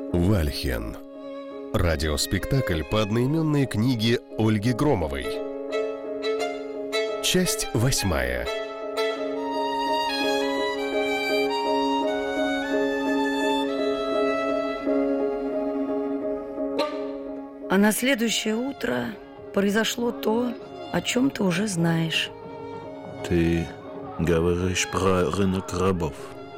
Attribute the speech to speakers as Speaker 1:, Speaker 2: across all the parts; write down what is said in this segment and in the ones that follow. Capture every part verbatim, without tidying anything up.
Speaker 1: Вальхен. Радиоспектакль по одноименной книге Ольги Громовой. Часть восьмая.
Speaker 2: А на следующее утро произошло то, о чем ты уже знаешь.
Speaker 3: Ты говоришь про рынок рабов?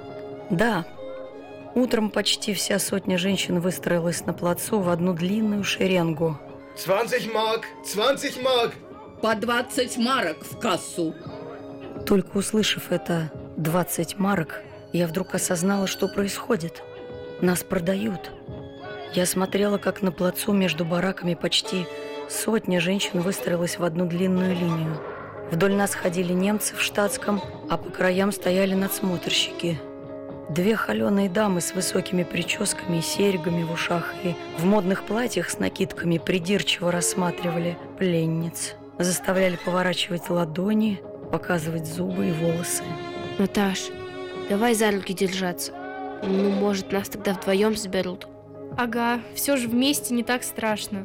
Speaker 2: Да. Утром почти вся сотня женщин выстроилась на плацу в одну длинную шеренгу.
Speaker 4: двадцать марок! двадцать марок!
Speaker 5: По двадцать марок в кассу.
Speaker 2: Только услышав это двадцать марок, я вдруг осознала, что происходит. Нас продают. Я смотрела, как на плацу между бараками почти сотня женщин выстроилась в одну длинную линию. Вдоль нас ходили немцы в штатском, а по краям стояли надсмотрщики. Две холеные дамы с высокими прическами и серьгами в ушах и в модных платьях с накидками придирчиво рассматривали пленниц. Заставляли поворачивать ладони, показывать зубы и волосы.
Speaker 6: Наташ, давай за руки держаться. Ну, может, нас тогда вдвоем заберут.
Speaker 7: Ага, все же вместе не так страшно.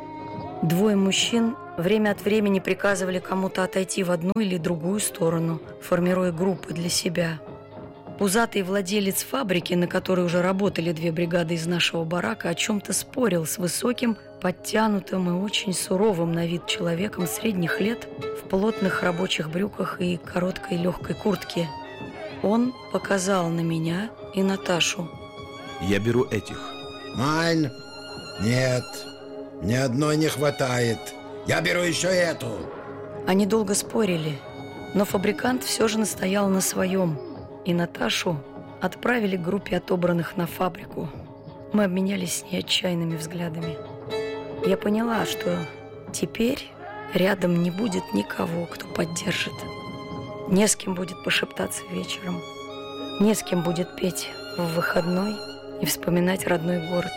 Speaker 2: Двое мужчин время от времени приказывали кому-то отойти в одну или другую сторону, формируя группы для себя. Пузатый владелец фабрики, на которой уже работали две бригады из нашего барака, о чем-то спорил с высоким, подтянутым и очень суровым на вид человеком средних лет в плотных рабочих брюках и короткой легкой куртке. Он показал на меня и Наташу.
Speaker 3: Я беру этих.
Speaker 4: Майн? Нет, ни одной не хватает. Я беру еще эту.
Speaker 2: Они долго спорили, но фабрикант все же настоял на своем, и Наташу отправили к группе отобранных на фабрику. Мы обменялись с ней отчаянными взглядами. Я поняла, что теперь рядом не будет никого, кто поддержит. Не с кем будет пошептаться вечером, не с кем будет петь в выходной и вспоминать родной город.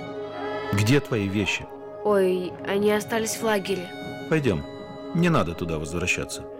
Speaker 3: Где твои вещи?
Speaker 6: Ой, они остались в лагере.
Speaker 3: Пойдем, не надо туда возвращаться.